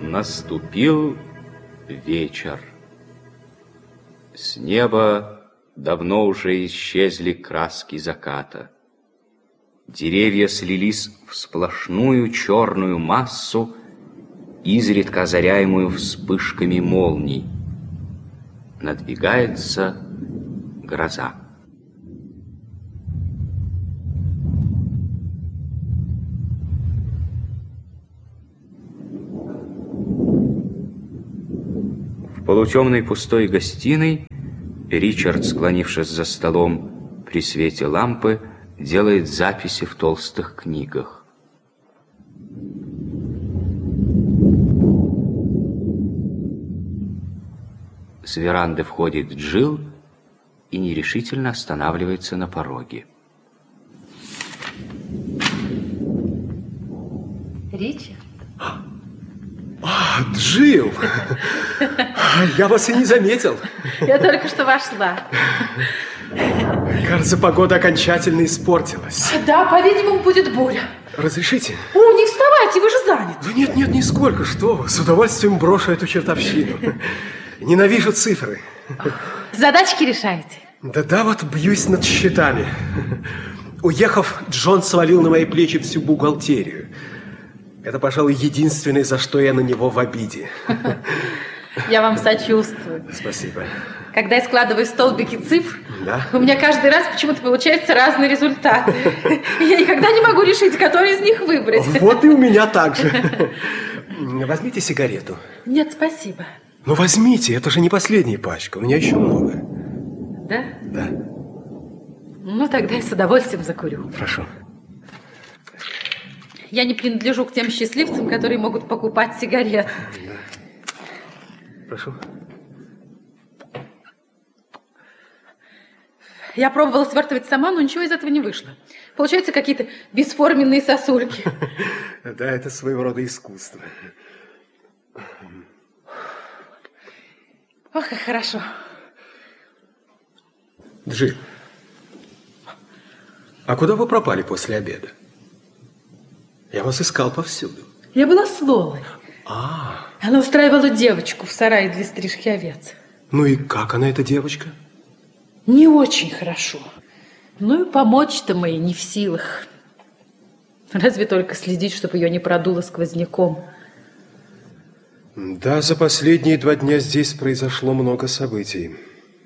Наступил вечер. С неба давно уже исчезли краски заката. Деревья слились в сплошную черную массу, изредка озаряемую вспышками молний. Надвигается гроза. В полутемной пустой гостиной Ричард, склонившись за столом при свете лампы, делает записи в толстых книгах. С веранды входит Джилл и нерешительно останавливается на пороге. Ричард? Джилл! Я вас и не заметил. Я только что вошла. Кажется, погода окончательно испортилась. Да, по-видимому, будет буря. Разрешите? О, не вставайте, вы же заняты. Да нет, нисколько, что вы. С удовольствием брошу эту чертовщину. Ненавижу цифры. Задачки решаете? Да, вот бьюсь над счетами. Уехав, Джон свалил на мои плечи всю бухгалтерию. Это, пожалуй, единственное, за что я на него в обиде. Я вам сочувствую. Спасибо. Когда я складываю столбики цифр, да? У меня каждый раз почему-то получаются разные результаты. Я никогда не могу решить, который из них выбрать. Вот и у меня так же. Возьмите сигарету. Нет, спасибо. Ну, возьмите, это же не последняя пачка, у меня еще много. Да? Да. Ну, тогда я с удовольствием закурю. Прошу. Я не принадлежу к тем счастливцам, которые могут покупать сигареты. Да. Прошу. Я пробовала свертывать сама, но ничего из этого не вышло. Получаются какие-то бесформенные сосульки. Да, это своего рода искусство. Ох, как хорошо. Джилл, а куда вы пропали после обеда? Я вас искал повсюду. Я была с Лолой. Она устраивала девочку в сарае для стрижки овец. Ну и как она, эта девочка? Не очень хорошо. Ну и помочь-то мы ей не в силах. Разве только следить, чтобы ее не продуло сквозняком. Да, за последние 2 дня здесь произошло много событий.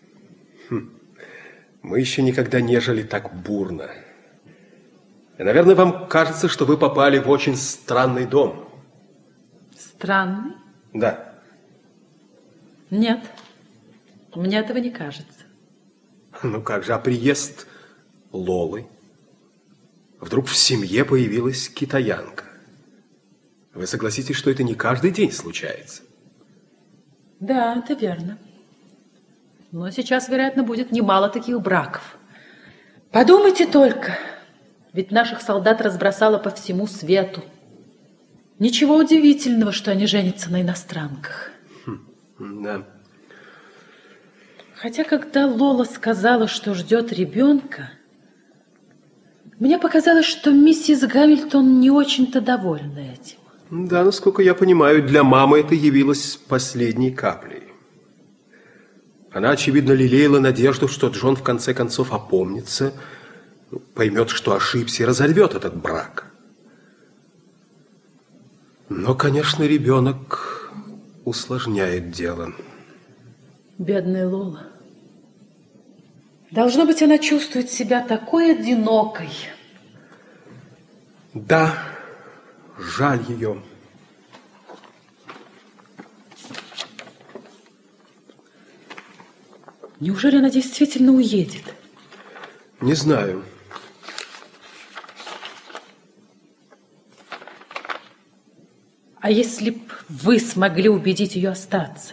Мы еще никогда не жили так бурно. И, наверное, вам кажется, что вы попали в очень странный дом. Странный? Да. Нет, мне этого не кажется. Ну как же, а приезд Лолы? Вдруг в семье появилась китаянка. Вы согласитесь, что это не каждый день случается? Да, это верно. Но сейчас, вероятно, будет немало таких браков. Подумайте только, ведь наших солдат разбросало по всему свету. Ничего удивительного, что они женятся на иностранках. Да. Хотя, когда Лола сказала, что ждет ребенка, мне показалось, что миссис Гамильтон не очень-то довольна этим. Да, насколько я понимаю, для мамы это явилось последней каплей. Она, очевидно, лелеяла надежду, что Джон в конце концов опомнится, поймет, что ошибся и разорвет этот брак. Но, конечно, ребенок усложняет дело. Бедная Лола. Должно быть, она чувствует себя такой одинокой. Да, жаль ее. Неужели она действительно уедет? Не знаю. А если б вы смогли убедить ее остаться?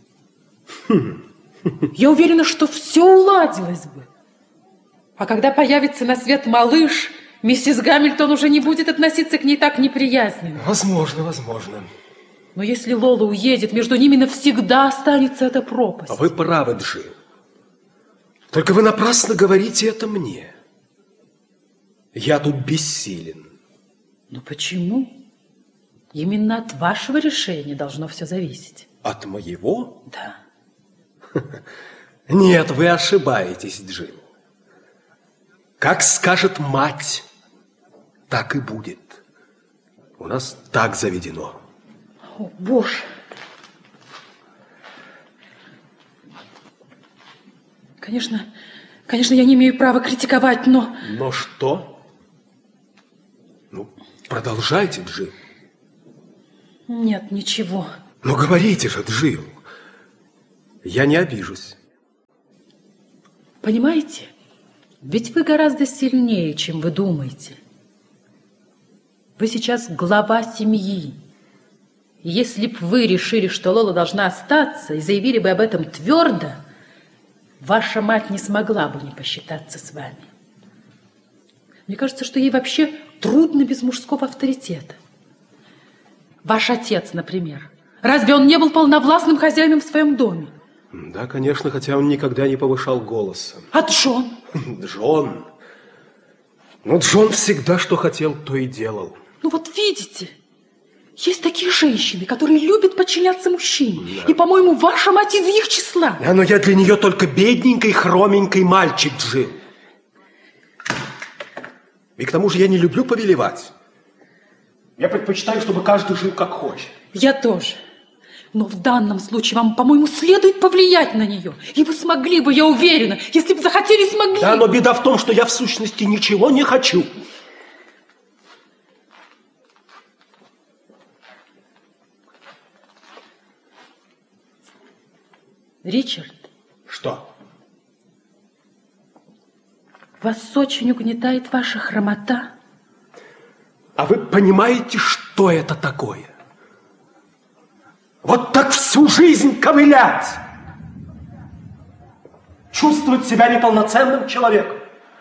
Я уверена, что все уладилось бы. А когда появится на свет малыш, миссис Гамильтон уже не будет относиться к ней так неприязненно. Возможно, возможно. Но если Лола уедет, между ними навсегда останется эта пропасть. А вы правы, Джилл. Только вы напрасно говорите это мне. Я тут бессилен. Но почему? Именно от вашего решения должно все зависеть. От моего? Да. Нет, вы ошибаетесь, Джилл. Как скажет мать, так и будет. У нас так заведено. О, Боже! Конечно, я не имею права критиковать, но... Но что? Ну, продолжайте, Джилл. Нет, ничего. Ну, говорите же, Джилл. Я не обижусь. Понимаете? Ведь вы гораздо сильнее, чем вы думаете. Вы сейчас глава семьи. И если бы вы решили, что Лола должна остаться, и заявили бы об этом твердо, ваша мать не смогла бы не посчитаться с вами. Мне кажется, что ей вообще трудно без мужского авторитета. Ваш отец, например. Разве он не был полновластным хозяином в своем доме? Да, конечно, хотя он никогда не повышал голоса. А Джон? Джон? Ну, Джон всегда что хотел, то и делал. Ну вот видите, есть такие женщины, которые любят подчиняться мужчине. Да. И, по-моему, ваша мать из их числа. Да, но я для нее только бедненький, хроменький мальчик, Джилл. И к тому же я не люблю повелевать. Я предпочитаю, чтобы каждый жил как хочет. Я тоже. Но в данном случае вам, по-моему, следует повлиять на нее. И вы смогли бы, я уверена, если бы захотели, смогли. Да, но беда в том, что я в сущности ничего не хочу. Ричард. Что? Вас очень угнетает ваша хромота. А вы понимаете, что это такое? Вот так всю жизнь ковылять! Чувствовать себя неполноценным человеком.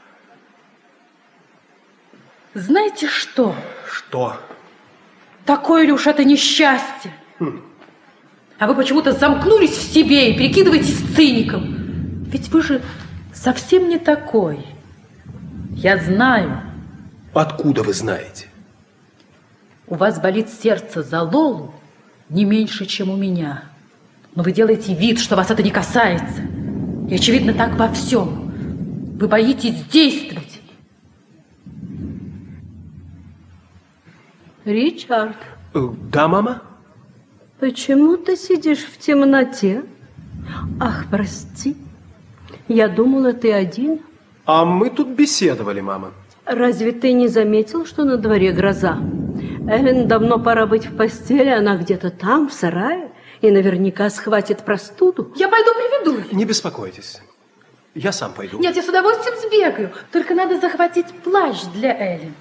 Знаете что? Что? Такое ли уж это несчастье? А вы почему-то замкнулись в себе и прикидываетесь циником. Ведь вы же совсем не такой. Я знаю. Откуда вы знаете? У вас болит сердце за Лолу не меньше, чем у меня. Но вы делаете вид, что вас это не касается. И, очевидно, так во всем. Вы боитесь действовать. Ричард. Да, мама? Почему ты сидишь в темноте? Ах, прости. Я думала, ты один. А мы тут беседовали, мама. Разве ты не заметил, что на дворе гроза? Эллен, давно пора быть в постели, она где-то там, в сарае, и наверняка схватит простуду. Я пойду приведу ее. Не беспокойтесь. Я сам пойду. Нет, я с удовольствием сбегаю. Только надо захватить плащ для Эллен.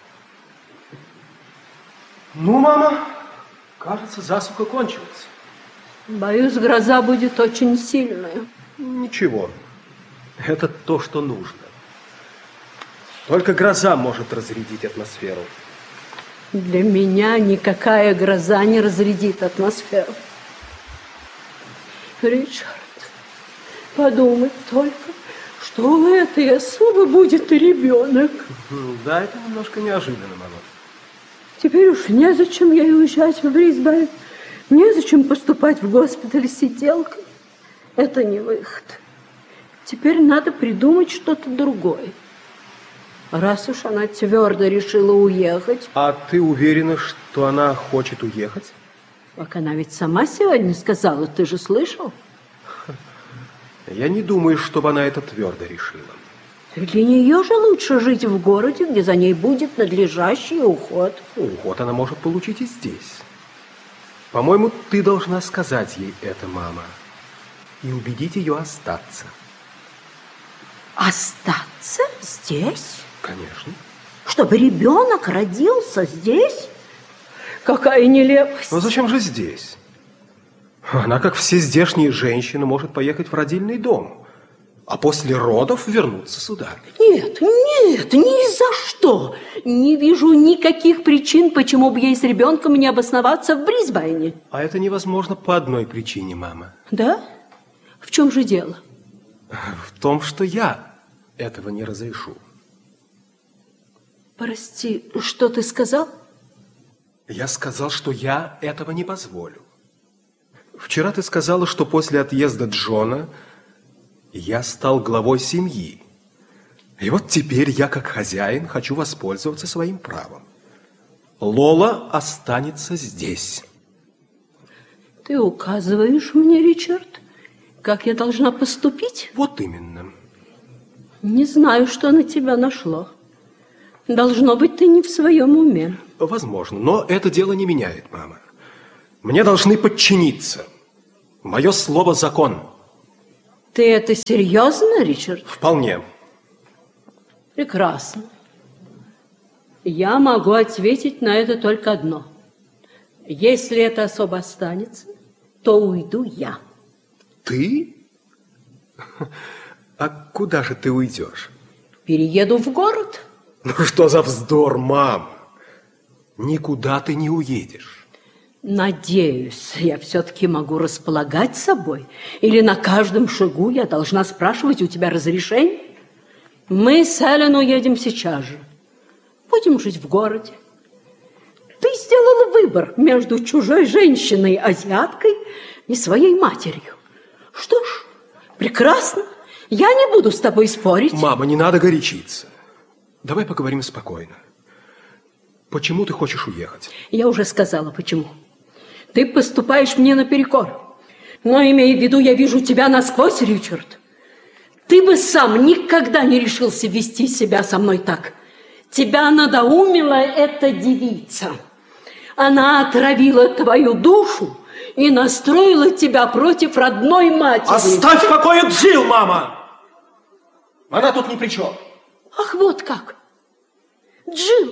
Ну, мама, кажется, засуха кончилась. Боюсь, гроза будет очень сильная. Ничего. Это то, что нужно. Только гроза может разрядить атмосферу. Для меня никакая гроза не разрядит атмосферу. Ричард, подумай только, что у этой особы будет и ребенок. Да, это немножко неожиданно, мама. Теперь уж незачем ей уезжать в Брисбен, незачем поступать в госпиталь сиделкой. Это не выход. Теперь надо придумать что-то другое. Раз уж она твердо решила уехать. А ты уверена, что она хочет уехать? Так она ведь сама сегодня сказала, ты же слышал? Я не думаю, чтобы она это твердо решила. Для нее же лучше жить в городе, где за ней будет надлежащий уход. Уход она может получить и здесь. По-моему, ты должна сказать ей это, мама, и убедить ее остаться. Остаться здесь? Конечно. Чтобы ребенок родился здесь? Какая нелепость. Но зачем же здесь? Она, как все здешние женщины, может поехать в родильный дом, а после родов вернуться сюда. Нет, нет, ни за что. Не вижу никаких причин, почему бы ей с ребенком не обосноваться в Брисбене. А это невозможно по одной причине, мама. Да? В чем же дело? В том, что я этого не разрешу. Прости, что ты сказал? Я сказал, что я этого не позволю. Вчера ты сказала, что после отъезда Джона я стал главой семьи. И вот теперь я, как хозяин, хочу воспользоваться своим правом. Лола останется здесь. Ты указываешь мне, Ричард, как я должна поступить? Вот именно. Не знаю, что на тебя нашло. Должно быть, ты не в своем уме. Возможно, но это дело не меняет, мама. Мне должны подчиниться. Мое слово – закон. Ты это серьезно, Ричард? Вполне. Прекрасно. Я могу ответить на это только одно. Если эта особа останется, то уйду я. Ты? А куда же ты уйдешь? Перееду в город. Ну что за вздор, мам? Никуда ты не уедешь. Надеюсь, я все-таки могу располагать собой. Или на каждом шагу я должна спрашивать у тебя разрешение? Мы с Эллен уедем сейчас же. Будем жить в городе. Ты сделала выбор между чужой женщиной, азиаткой, и своей матерью. Что ж, прекрасно. Я не буду с тобой спорить. Мама, не надо горячиться. Давай поговорим спокойно. Почему ты хочешь уехать? Я уже сказала, почему. Ты поступаешь мне наперекор. Но, имея в виду, я вижу тебя насквозь, Ричард. Ты бы сам никогда не решился вести себя со мной так. Тебя надоумила эта девица. Она отравила твою душу и настроила тебя против родной матери. Оставь в покое Джилл, мама! Она тут ни при чем. Ах, вот как. Джилл,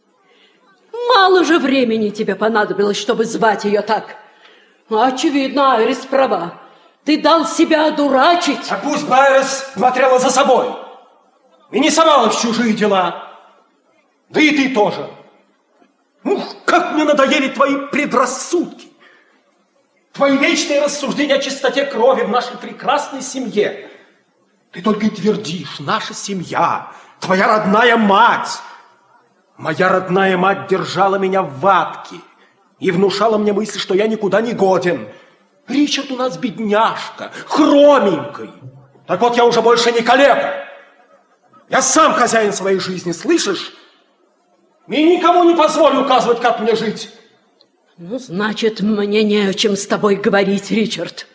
мало же времени тебе понадобилось, чтобы звать ее так. Очевидно, Айрис права. Ты дал себя одурачить. А пусть бы Айрис смотрела за собой и не совалась в чужие дела. Да и ты тоже. Ух, как мне надоели твои предрассудки. Твои вечные рассуждения о чистоте крови в нашей прекрасной семье. Ты только и твердишь: наша семья, твоя родная мать. Моя родная мать держала меня в ватке и внушала мне мысль, что я никуда не годен. Ричард у нас бедняжка, хроменький. Так вот, я уже больше не калека. Я сам хозяин своей жизни, слышишь? И никому не позволю указывать, как мне жить. Ну, значит, мне не о чем с тобой говорить, Ричард.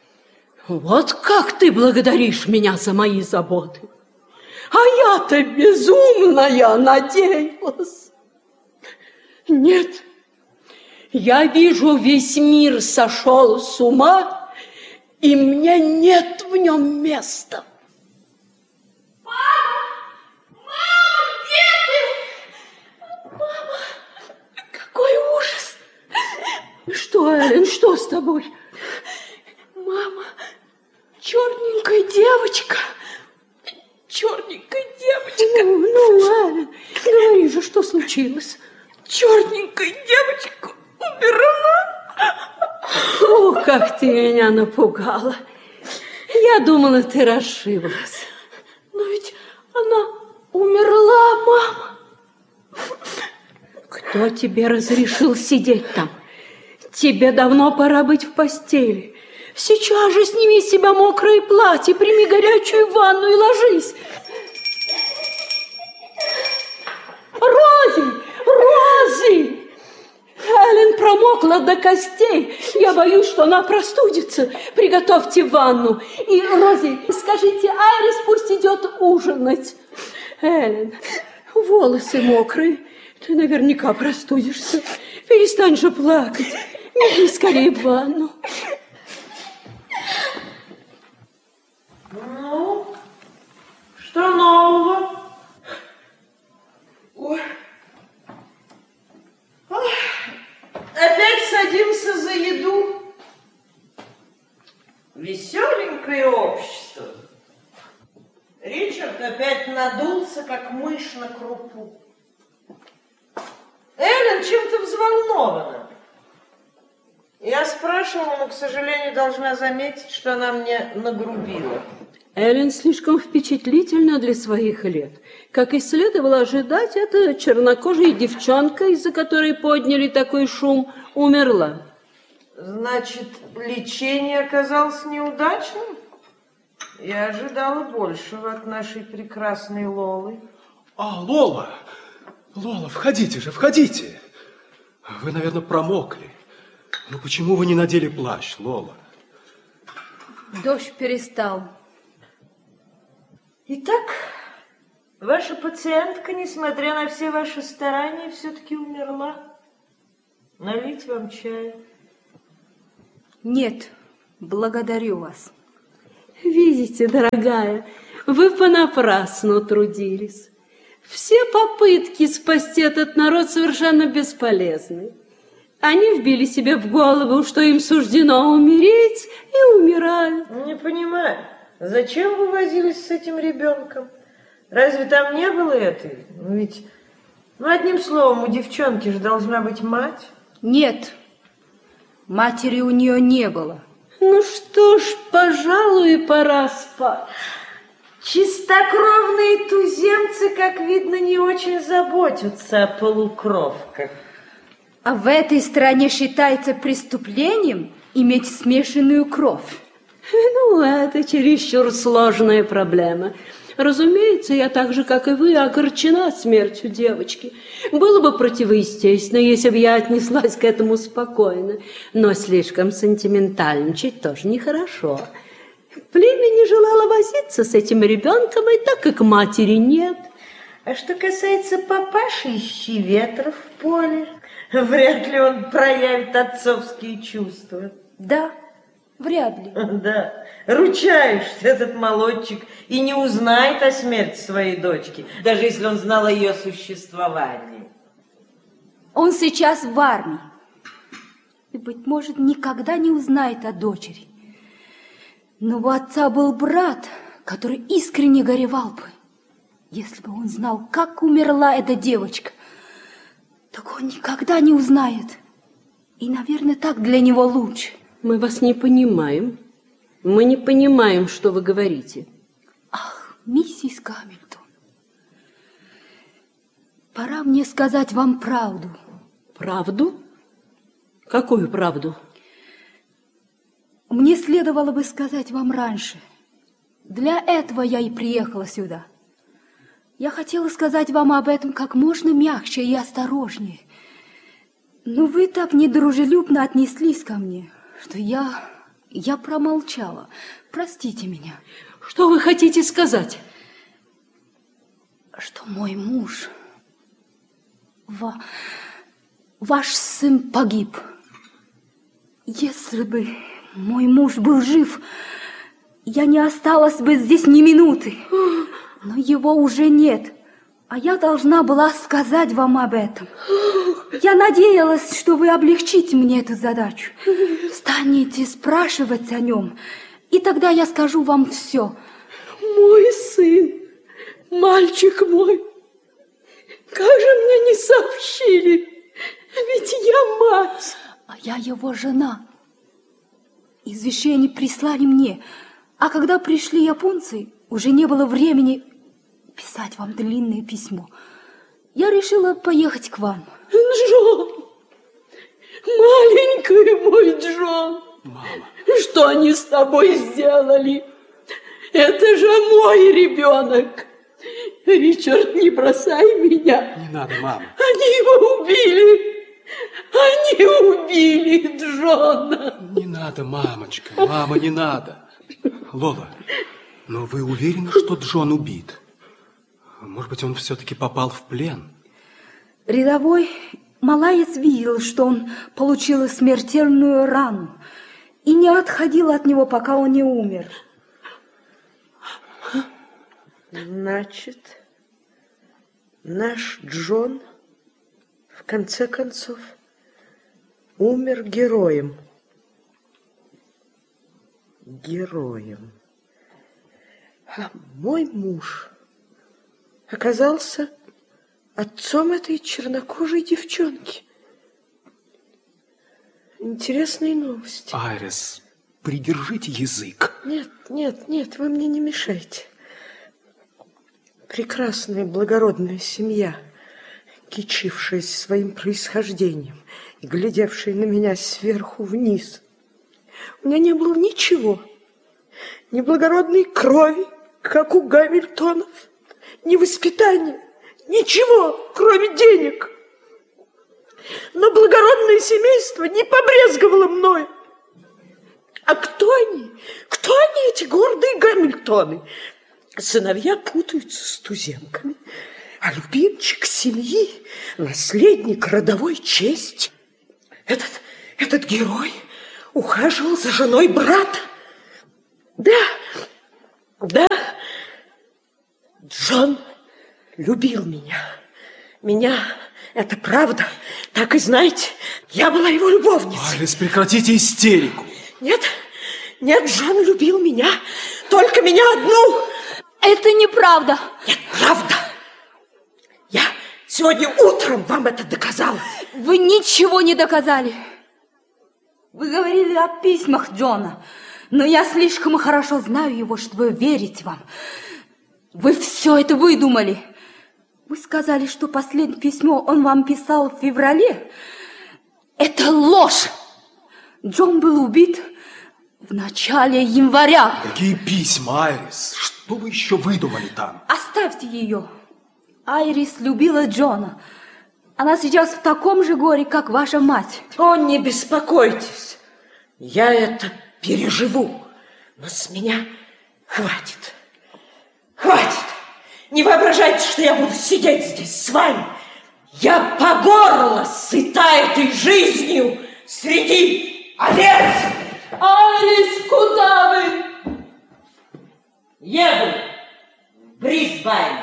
Вот как ты благодаришь меня за мои заботы. А я-то безумная надеялась. Нет, я вижу, весь мир сошел с ума, и мне нет в нем места. Какой ужас! Что, Эллен, что с тобой? Мама, черненькая девочка. Черненькая девочка. Ну, Эллен, говори же, что случилось? Черненькая девочка умерла. О, как ты меня напугала. Я думала, ты расшиблась. Но ведь она умерла, мама. Кто тебе разрешил сидеть там? Тебе давно пора быть в постели. Сейчас же сними с себя мокрое платье, прими горячую ванну и ложись. Рози! Рози! Эллен промокла до костей. Я боюсь, что она простудится. Приготовьте ванну. И, Рози, скажите Айрис, пусть идет ужинать. Эллен, волосы мокрые. Ты наверняка простудишься. Перестань же плакать. Иди скорее в ванну. Ну, что нового? Ой. Опять садимся за еду. Веселенькое общество. Ричард опять надулся, как мышь на крупу. Эллен чем-то взволнована. Я спрашивала, но, к сожалению, должна заметить, что она мне нагрубила. Эллен слишком впечатлительна для своих лет. Как и следовало ожидать, эта чернокожая девчонка, из-за которой подняли такой шум, умерла. Значит, лечение оказалось неудачным? Я ожидала большего от нашей прекрасной Лолы. Лола! Лола, входите же, входите! Вы, наверное, промокли. Но почему вы не надели плащ, Лола? Дождь перестал. Итак, ваша пациентка, несмотря на все ваши старания, все-таки умерла. Налить вам чаю? Нет, благодарю вас. Видите, дорогая, вы понапрасну трудились. Все попытки спасти этот народ совершенно бесполезны. Они вбили себе в голову, что им суждено умереть, и умирают. Не понимаю, зачем вы возились с этим ребенком? Разве там не было этой? Ведь, одним словом, у девчонки же должна быть мать. Нет, матери у нее не было. Ну что ж, пожалуй, пора спать. Чистокровные туземцы, как видно, не очень заботятся о полукровках. А в этой стране считается преступлением иметь смешанную кровь. Ну, это чересчур сложная проблема. Разумеется, я так же, как и вы, огорчена смертью девочки. Было бы противоестественно, если бы я отнеслась к этому спокойно. Но слишком сентиментальничать тоже нехорошо. Племя не желало возиться с этим ребенком, и так как матери нет. А что касается папаши, ищи ветра в поле. Вряд ли он проявит отцовские чувства. Да, вряд ли. Да, ручаюсь, что этот молодчик и не узнает о смерти своей дочки, даже если он знал о ее существовании. Он сейчас в армии. И, быть может, никогда не узнает о дочери. Но у отца был брат, который искренне горевал бы. Если бы он знал, как умерла эта девочка, так он никогда не узнает. И, наверное, так для него лучше. Мы вас не понимаем. Мы не понимаем, что вы говорите. Ах, миссис Гамильтон, пора мне сказать вам правду. Правду? Какую правду? Мне следовало бы сказать вам раньше. Для этого я и приехала сюда. Я хотела сказать вам об этом как можно мягче и осторожнее. Но вы так недружелюбно отнеслись ко мне, что я промолчала. Простите меня. Что вы хотите сказать? Что мой муж, ваш сын погиб. Если бы мой муж был жив, я не осталась бы здесь ни минуты. Но его уже нет, а я должна была сказать вам об этом. Я надеялась, что вы облегчите мне эту задачу. Станете спрашивать о нем, и тогда я скажу вам все. Мой сын, мальчик мой, как же мне не сообщили? Ведь я мать. А я его жена. Извещение прислали мне, а когда пришли японцы, уже не было времени писать вам длинное письмо. Я решила поехать к вам. Джон, маленький мой Джон, Мама. что они с тобой сделали? Это же мой ребенок. Ричард, не бросай меня. Не надо, мама. Они его убили. Они убили Джона. Не надо, мамочка. Мама, не надо. Лола, но вы уверены, что Джон убит? Может быть, он все-таки попал в плен? Рядовой малаец видел, что он получил смертельную рану и не отходил от него, пока он не умер. Значит, наш Джон в конце концов умер героем. Героем. А мой муж оказался отцом этой чернокожей девчонки. Интересные новости. Айрис, придержите язык. Нет, нет, нет, вы мне не мешайте. Прекрасная благородная семья, кичившаяся своим происхождением и глядевшая на меня сверху вниз. У меня не было ничего, ни благородной крови, как у Гамильтонов, ни воспитания, ничего, кроме денег. Но благородное семейство не побрезговало мною. А кто они? Кто они, эти гордые Гамильтоны? Сыновья путаются с туземками, а любимчик семьи, наследник родовой чести, этот герой ухаживал за женой брата. Да, Джон любил меня. Меня, это правда. Так и знаете, я была его любовницей. Айрис, прекратите истерику. Нет, Джон любил меня, только меня одну. Это неправда. Нет, правда. Я сегодня утром вам это доказала. Вы ничего не доказали. Вы говорили о письмах Джона, но я слишком хорошо знаю его, чтобы верить вам. Вы все это выдумали. Вы сказали, что последнее письмо он вам писал в феврале. Это ложь. Джон был убит в начале января. Какие письма, Айрис? Что вы еще выдумали там? Оставьте ее. Айрис любила Джона. Она сейчас в таком же горе, как ваша мать. О, не беспокойтесь. Я это переживу. Но с меня хватит. Хватит. Не воображайте, что я буду сидеть здесь с вами. Я по горло сыта этой жизнью среди овец. Айрис, куда вы? Еду в Брисбен.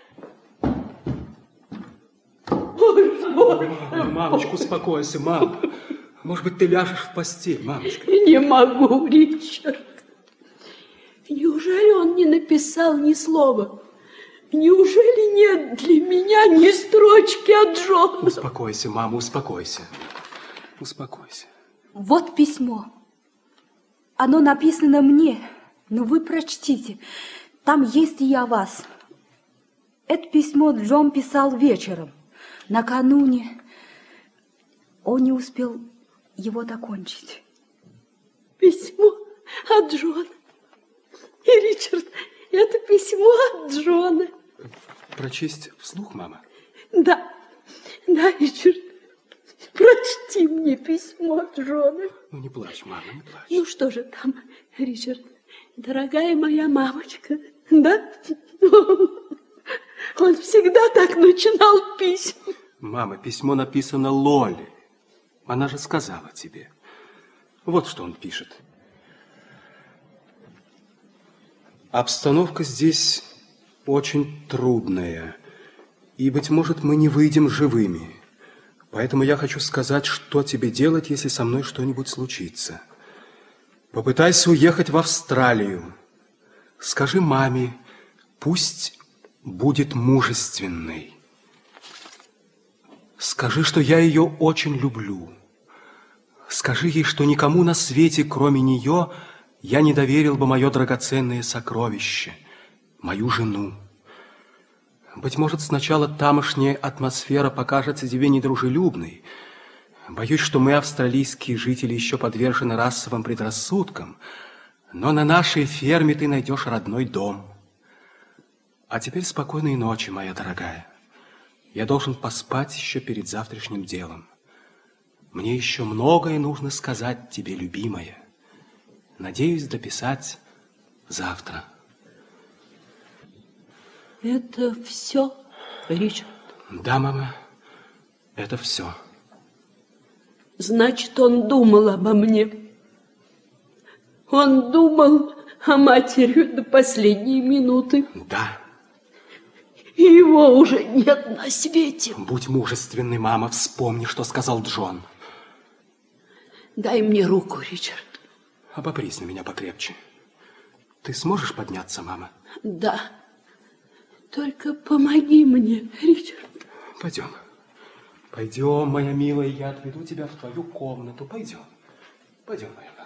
Мамочка, успокойся, мам. Может быть, ты ляжешь в постель, мамочка? Не могу, Ричард. Неужели он не написал ни слова? Неужели нет для меня ни строчки от Джона? Успокойся, мама, успокойся. Успокойся. Вот письмо. Оно написано мне, но вы прочтите. Там есть и о вас. Это письмо Джон писал вечером. Накануне он не успел его докончить. Письмо от Джона. И, Ричард, это письмо от Джона. Прочесть вслух, мама? Да, Ричард. Прочти мне письмо от Джона. Ну, не плачь, мама, не плачь. Ну, что же там, Ричард? Дорогая моя мамочка, да? Он всегда так начинал письма. Мама, письмо написано Лоле. Она же сказала тебе. Вот что он пишет. Обстановка здесь очень трудная, и, быть может, мы не выйдем живыми. Поэтому я хочу сказать, что тебе делать, если со мной что-нибудь случится. Попытайся уехать в Австралию. Скажи маме, пусть будет мужественной. Скажи, что я ее очень люблю. Скажи ей, что никому на свете, кроме нее, я не доверил бы мое драгоценное сокровище, мою жену. Быть может, сначала тамошняя атмосфера покажется тебе недружелюбной. Боюсь, что мы, австралийские жители, еще подвержены расовым предрассудкам, но на нашей ферме ты найдешь родной дом. А теперь спокойной ночи, моя дорогая. Я должен поспать еще перед завтрашним делом. Мне еще многое нужно сказать тебе, любимая. Надеюсь дописать завтра. Это все, Ричард? Да, мама, это все. Значит, он думал обо мне. Он думал о матери до последней минуты. Да. И его уже нет на свете. Будь мужественной, мама, вспомни, что сказал Джон. Дай мне руку, Ричард. Обопрись на меня покрепче. Ты сможешь подняться, мама? Да. Только помоги мне, Ричард. Пойдем. Пойдем, моя милая, я отведу тебя в твою комнату. Пойдем. Пойдем, моя.